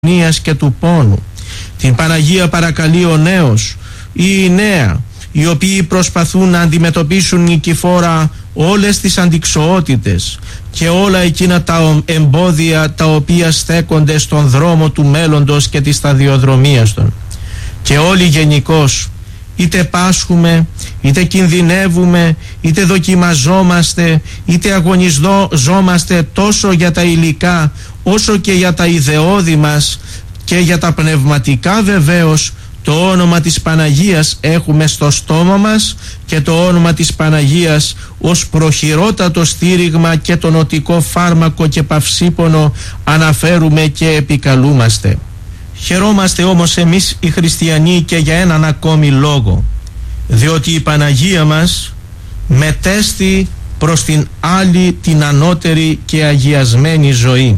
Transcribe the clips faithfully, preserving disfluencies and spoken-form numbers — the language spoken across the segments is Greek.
αγωνίας και του πόνου. Την Παναγία παρακαλεί ο νέος ή η νέα, οι οποίοι προσπαθούν να αντιμετωπίσουν νικηφόρα όλες τις αντιξοότητες και όλα εκείνα τα εμπόδια τα οποία στέκονται στον δρόμο του μέλλοντος και της σταδιοδρομίας των. Και όλοι γενικώς, είτε πάσχουμε, είτε κινδυνεύουμε, είτε δοκιμαζόμαστε, είτε αγωνιζόμαστε τόσο για τα υλικά όσο και για τα ιδεώδη μας και για τα πνευματικά, βεβαίως το όνομα της Παναγίας έχουμε στο στόμα μας και το όνομα της Παναγίας ως προχειρότατο στήριγμα και το νοτικό φάρμακο και παυσίπονο αναφέρουμε και επικαλούμαστε. Χαιρόμαστε όμως εμείς οι χριστιανοί και για έναν ακόμη λόγο, διότι η Παναγία μας μετέστη προς την άλλη, την ανώτερη και αγιασμένη ζωή.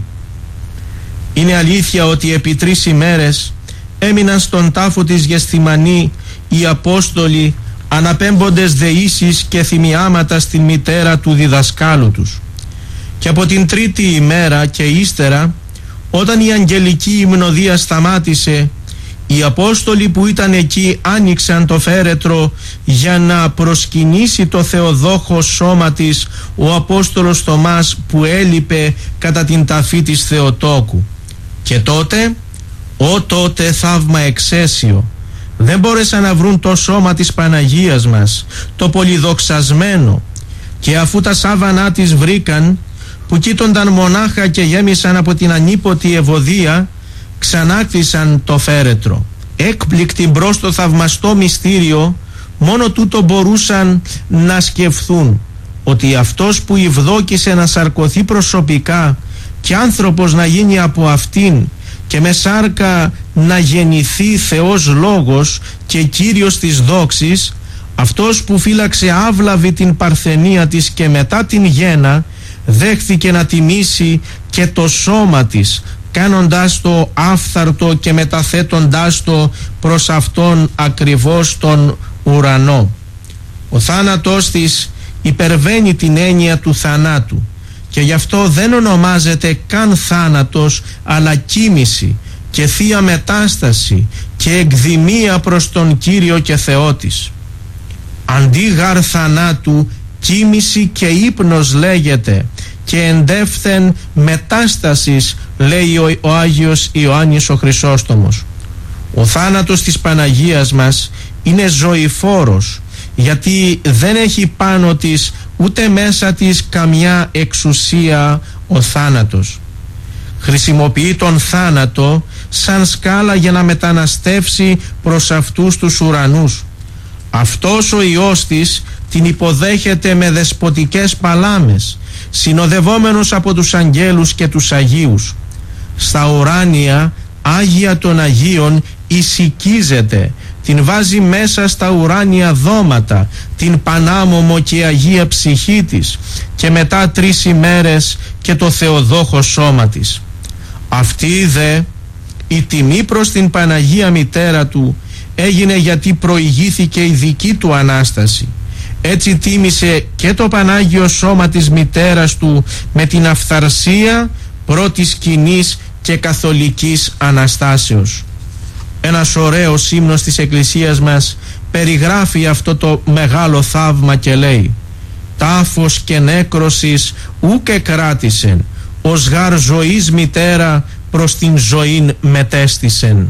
Είναι αλήθεια ότι επί τρεις ημέρες έμειναν στον τάφο της Γεσθημανή οι Απόστολοι αναπέμποντες δεήσεις και θυμιάματα στην μητέρα του διδασκάλου τους. Και από την τρίτη ημέρα και ύστερα, όταν η αγγελική υμνοδία σταμάτησε, οι Απόστολοι που ήταν εκεί άνοιξαν το φέρετρο για να προσκυνήσει το Θεοδόχο σώμα της ο Απόστολος Θωμάς που έλειπε κατά την ταφή της Θεοτόκου. Και τότε, ο τότε θαύμα εξαίσιο, δεν μπόρεσαν να βρουν το σώμα της Παναγίας μας, το πολυδοξασμένο, και αφού τα σάβανά της βρήκαν, που κοίτονταν μονάχα και γέμισαν από την ανίποτη ευωδία, ξανάκτησαν το φέρετρο. Έκπληκτοι μπρος το θαυμαστό μυστήριο, μόνο τούτο μπορούσαν να σκεφτούν, ότι αυτός που ευδόκησε να σαρκωθεί προσωπικά και άνθρωπος να γίνει από αυτήν και με σάρκα να γεννηθεί Θεός Λόγος και Κύριος της δόξης, αυτός που φύλαξε άβλαβη την παρθενία της και μετά την γέννα δέχθηκε να τιμήσει και το σώμα της, κάνοντάς το άφθαρτο και μεταθέτοντάς το προς αυτόν ακριβώς τον ουρανό. Ο θάνατος της υπερβαίνει την έννοια του θανάτου και γι' αυτό δεν ονομάζεται καν θάνατος, αλλά κοίμηση και θεία μετάσταση και εκδημία προς τον Κύριο και Θεό της. Αντί γαρ θανάτου, κοίμηση και ύπνος λέγεται, και εντεύθεν μετάστασης, λέει ο, ο Άγιος Ιωάννης ο Χρυσόστομος. Ο θάνατος της Παναγίας μας είναι ζωηφόρος, γιατί δεν έχει πάνω της ούτε μέσα της καμιά εξουσία ο θάνατος. Χρησιμοποιεί τον θάνατο σαν σκάλα για να μεταναστεύσει προς αυτούς τους ουρανούς. Αυτός ο Υιός της την υποδέχεται με δεσποτικές παλάμες, συνοδευόμενος από τους αγγέλους και τους Αγίους. Στα ουράνια Άγια των Αγίων ησικίζεται, την βάζει μέσα στα ουράνια δώματα, την πανάμωμο και Αγία ψυχή της, και μετά τρεις ημέρες και το Θεοδόχο σώμα της. Αυτή δε η τιμή προς την Παναγία Μητέρα του έγινε γιατί προηγήθηκε η δική του Ανάσταση. Έτσι τίμησε και το Πανάγιο σώμα της μητέρας του με την αυθαρσία πρώτης κοινής και καθολικής Αναστάσεως. Ένας ωραίος ύμνος της Εκκλησίας μας περιγράφει αυτό το μεγάλο θαύμα και λέει: «Τάφος και νέκρωσης ούκ εκράτησεν, ως γάρ ζωής μητέρα προς την ζωήν μετέστησεν».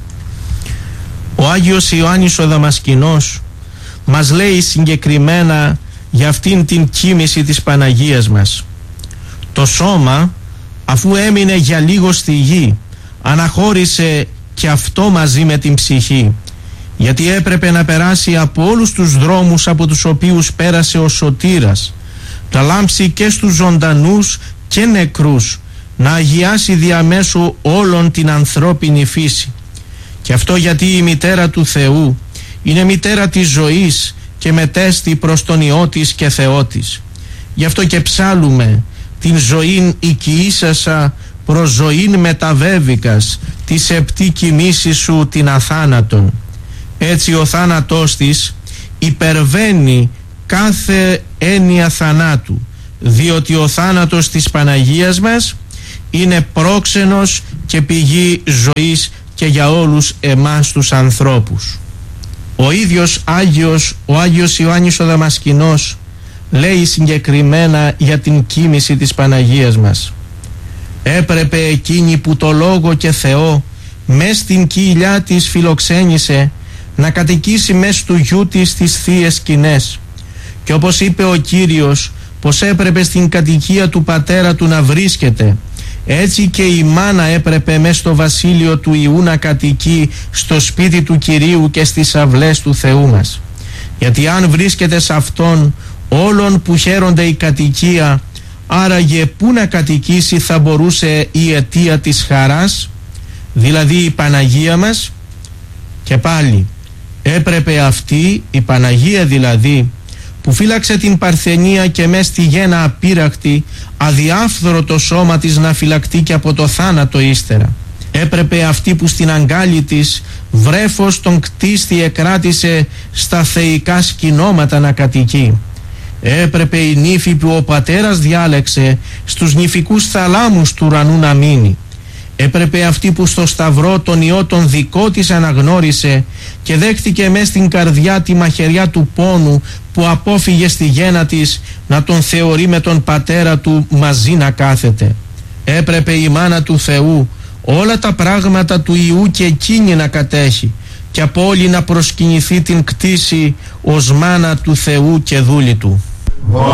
Ο Άγιος Ιωάννης ο Δαμασκηνός μας λέει συγκεκριμένα για αυτήν την κοίμηση της Παναγίας μας. Το σώμα, αφού έμεινε για λίγο στη γη, αναχώρησε και αυτό μαζί με την ψυχή, γιατί έπρεπε να περάσει από όλους τους δρόμους από τους οποίους πέρασε ο Σωτήρας, να λάμψει και στους ζωντανούς και νεκρούς, να αγιάσει διαμέσου όλων την ανθρώπινη φύση. Και αυτό γιατί η μητέρα του Θεού είναι μητέρα της ζωής και μετέστη προς τον Υιό της και Θεό της. Γι' αυτό και ψάλουμε την ζωήν οικιήσασα προς ζωήν μεταβέβηκας, της επτή κοιμήσει σου την αθάνατον. Έτσι ο θάνατός της υπερβαίνει κάθε έννοια θανάτου, διότι ο θάνατος της Παναγίας μας είναι πρόξενος και πηγή ζωής και για όλους εμάς τους ανθρώπους. Ο ίδιος Άγιος, ο Άγιος Ιωάννης ο Δαμασκηνός λέει συγκεκριμένα για την κοίμηση της Παναγίας μας. Έπρεπε εκείνη που το Λόγο και Θεό μες στην κοιλιά της φιλοξένησε να κατοικήσει μες του γιού της τις θείες σκηνές, και όπως είπε ο Κύριος πως έπρεπε στην κατοικία του πατέρα του να βρίσκεται, έτσι και η μάνα έπρεπε μες στο βασίλειο του Ιού να κατοικεί στο σπίτι του Κυρίου και στις αυλές του Θεού μας. Γιατί αν βρίσκεται σε Αυτόν όλων που χαίρονται η κατοικία, άραγε πού να κατοικήσει θα μπορούσε η αιτία της χαράς, δηλαδή η Παναγία μας? Και πάλι έπρεπε αυτή η Παναγία δηλαδή που φύλαξε την Παρθενία και μες στη γέννα απείρακτη αδιάφθορο το σώμα της να φυλακτεί και από το θάνατο ύστερα. Έπρεπε αυτή που στην αγκάλη της βρέφος τον κτίστη εκράτησε στα θεϊκά σκηνώματα να κατοικεί. Έπρεπε η νύφη που ο πατέρας διάλεξε στους νυφικούς θαλάμους του ουρανού να μείνει. Έπρεπε αυτή που στο σταυρό τον Υιό τον δικό της αναγνώρισε και δέχτηκε μες στην καρδιά τη μαχαιριά του πόνου που απόφυγε στη γέννα της να τον θεωρεί με τον πατέρα του μαζί να κάθεται. Έπρεπε η μάνα του Θεού όλα τα πράγματα του Υιού και εκείνη να κατέχει και από όλη να προσκυνηθεί την κτήση ως μάνα του Θεού και δούλη του.